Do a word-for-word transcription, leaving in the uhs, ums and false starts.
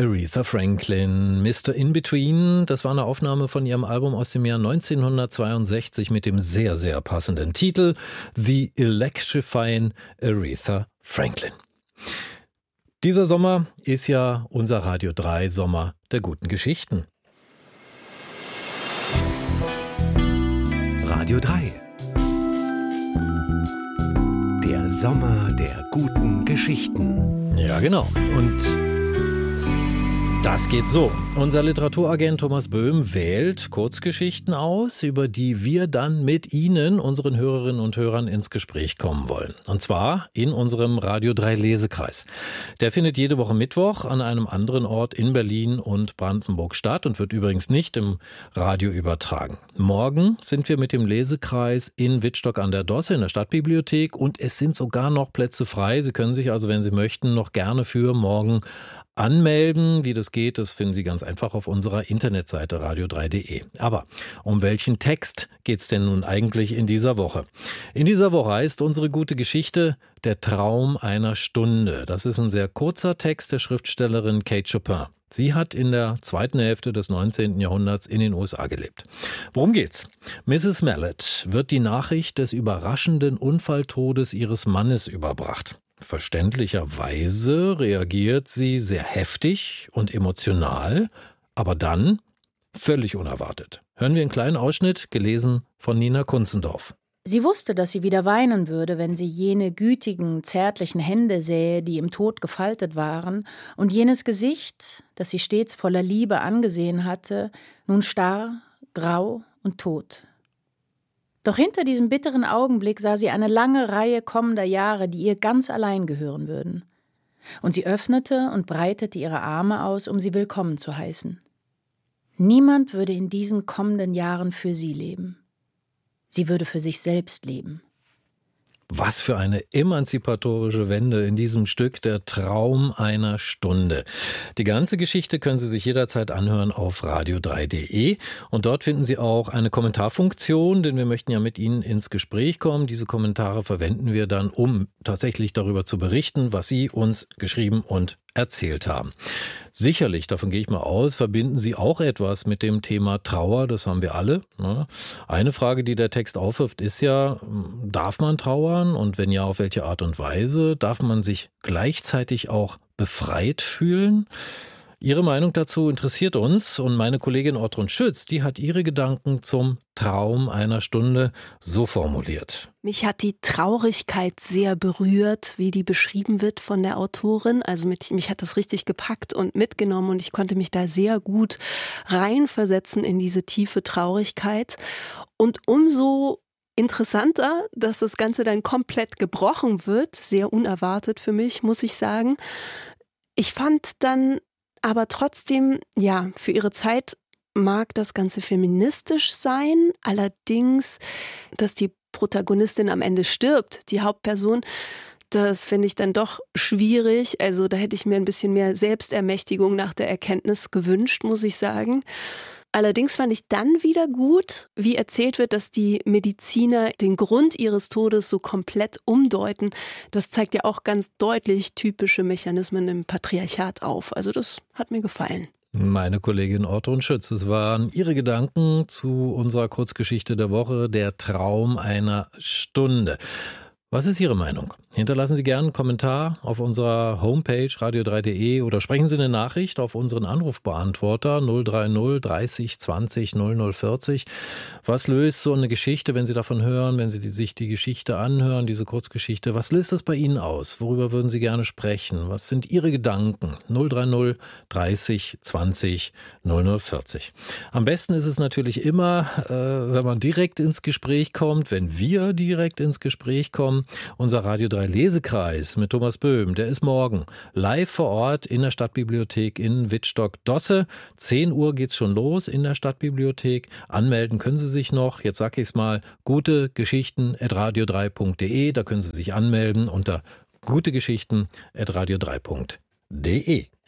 Aretha Franklin, Mister In-Between, das war eine Aufnahme von ihrem Album aus dem Jahr neunzehnhundertzweiundsechzig mit dem sehr, sehr passenden Titel The Electrifying Aretha Franklin. Dieser Sommer ist ja unser Radio drei Sommer der guten Geschichten. Radio drei. Der Sommer der guten Geschichten. Ja, genau. Und das geht so. Unser Literaturagent Thomas Böhm wählt Kurzgeschichten aus, über die wir dann mit Ihnen, unseren Hörerinnen und Hörern, ins Gespräch kommen wollen. Und zwar in unserem Radio drei Lesekreis. Der findet jede Woche Mittwoch an einem anderen Ort in Berlin und Brandenburg statt und wird übrigens nicht im Radio übertragen. Morgen sind wir mit dem Lesekreis in Wittstock an der Dosse in der Stadtbibliothek und es sind sogar noch Plätze frei. Sie können sich also, wenn Sie möchten, noch gerne für morgen anmelden. Wie das geht, das finden Sie ganz einfach auf unserer Internetseite radio drei punkt de. Aber um welchen Text geht's denn nun eigentlich in dieser Woche? In dieser Woche heißt unsere gute Geschichte Der Traum einer Stunde. Das ist ein sehr kurzer Text der Schriftstellerin Kate Chopin. Sie hat in der zweiten Hälfte des neunzehnten Jahrhunderts in den U S A gelebt. Worum geht's? Misses Mallet wird die Nachricht des überraschenden Unfalltodes ihres Mannes überbracht. Verständlicherweise reagiert sie sehr heftig und emotional, aber dann völlig unerwartet. Hören wir einen kleinen Ausschnitt, gelesen von Nina Kunzendorf. Sie wusste, dass sie wieder weinen würde, wenn sie jene gütigen, zärtlichen Hände sähe, die im Tod gefaltet waren, und jenes Gesicht, das sie stets voller Liebe angesehen hatte, nun starr, grau und tot. Doch hinter diesem bitteren Augenblick sah sie eine lange Reihe kommender Jahre, die ihr ganz allein gehören würden. Und sie öffnete und breitete ihre Arme aus, um sie willkommen zu heißen. Niemand würde in diesen kommenden Jahren für sie leben. Sie würde für sich selbst leben. Was für eine emanzipatorische Wende in diesem Stück, Der Traum einer Stunde. Die ganze Geschichte können Sie sich jederzeit anhören auf radio drei punkt de und dort finden Sie auch eine Kommentarfunktion, denn wir möchten ja mit Ihnen ins Gespräch kommen. Diese Kommentare verwenden wir dann, um tatsächlich darüber zu berichten, was Sie uns geschrieben und erzählt haben. Sicherlich, davon gehe ich mal aus, verbinden Sie auch etwas mit dem Thema Trauer, das haben wir alle. Eine Frage, die der Text aufwirft, ist ja, darf man trauern und wenn ja, auf welche Art und Weise? Darf man sich gleichzeitig auch befreit fühlen? Ihre Meinung dazu interessiert uns und meine Kollegin Ortrun Schütz, die hat ihre Gedanken zum Traum einer Stunde so formuliert. Mich hat die Traurigkeit sehr berührt, wie die beschrieben wird von der Autorin. Also mit, mich hat das richtig gepackt und mitgenommen und ich konnte mich da sehr gut reinversetzen in diese tiefe Traurigkeit. Und umso interessanter, dass das Ganze dann komplett gebrochen wird, sehr unerwartet für mich, muss ich sagen. Ich fand dann aber trotzdem, ja, für ihre Zeit mag das Ganze feministisch sein. Allerdings, dass die Protagonistin am Ende stirbt, die Hauptperson, das finde ich dann doch schwierig. Also da hätte ich mir ein bisschen mehr Selbstermächtigung nach der Erkenntnis gewünscht, muss ich sagen. Allerdings fand ich dann wieder gut, wie erzählt wird, dass die Mediziner den Grund ihres Todes so komplett umdeuten. Das zeigt ja auch ganz deutlich typische Mechanismen im Patriarchat auf. Also das hat mir gefallen. Meine Kollegin Ortrun Schütz, es waren ihre Gedanken zu unserer Kurzgeschichte der Woche, Der Traum einer Stunde. Was ist Ihre Meinung? Hinterlassen Sie gerne einen Kommentar auf unserer Homepage radio drei punkt de oder sprechen Sie eine Nachricht auf unseren Anrufbeantworter null drei null dreißig zwanzig null null vierzig. Was löst so eine Geschichte, wenn Sie davon hören, wenn Sie die, sich die Geschichte anhören, diese Kurzgeschichte, was löst das bei Ihnen aus? Worüber würden Sie gerne sprechen? Was sind Ihre Gedanken? null drei null dreißig zwanzig null null vierzig. Am besten ist es natürlich immer, äh, wenn man direkt ins Gespräch kommt, wenn wir direkt ins Gespräch kommen. Unser Radio drei Lesekreis mit Thomas Böhm, der ist morgen live vor Ort in der Stadtbibliothek in Wittstock-Dosse. zehn Uhr geht's schon los in der Stadtbibliothek. Anmelden können Sie sich noch. Jetzt sage ich es mal, gute Geschichten at radio drei punkt de. Da können Sie sich anmelden unter gute Geschichten at radio drei punkt de.